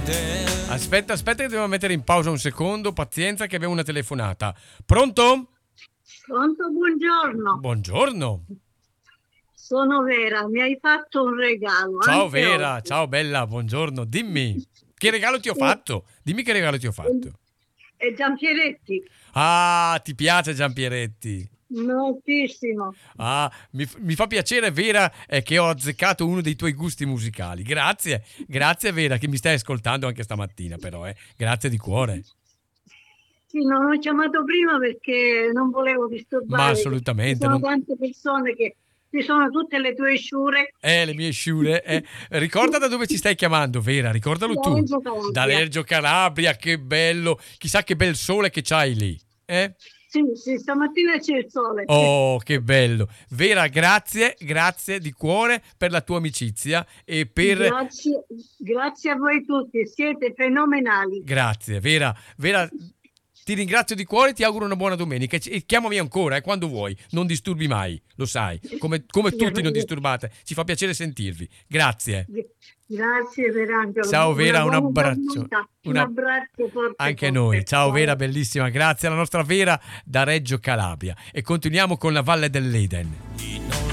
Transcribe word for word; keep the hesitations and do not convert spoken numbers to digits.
Aspetta, aspetta che devo mettere in pausa un secondo, pazienza che abbiamo una telefonata. Pronto? Pronto, buongiorno. Buongiorno. Sono Vera, mi hai fatto un regalo. Ciao anche Vera, oggi. ciao bella, buongiorno. Dimmi, che regalo ti ho fatto? Dimmi che regalo ti ho fatto. E Giampieretti, Ah, ti piace Giampieretti? moltissimo. Ah, mi, mi fa piacere Vera eh, che ho azzeccato uno dei tuoi gusti musicali. Grazie, grazie Vera che mi stai ascoltando anche stamattina però, eh. Grazie di cuore. Sì, non ho chiamato prima perché non volevo Ma disturbare. Ci assolutamente sono non... tante persone che ci sono tutte le tue sciure Eh, le mie sciure. Eh. Ricorda da dove ci stai chiamando, Vera, ricordalo da tu. Reggio Da Calabria. Reggio Calabria, che bello. Chissà che bel sole che c'hai lì. Eh? Sì, sì, stamattina c'è il sole. Oh, che bello. Vera, grazie, grazie di cuore per la tua amicizia e per... Grazie, grazie a voi tutti, siete fenomenali. Grazie, Vera. Vera, ti ringrazio di cuore e ti auguro una buona domenica. E chiamami ancora, eh, quando vuoi. Non disturbi mai, lo sai. Come, come tutti non disturbate. Ci fa piacere sentirvi. Grazie. Grazie Verangelo, Ciao una Vera, un buona abbraccio. giornata, un Una... abbraccio forte Anche forte. noi. Ciao Vera, bellissima. Grazie alla nostra Vera da Reggio Calabria. E continuiamo con la Valle dell'Eden.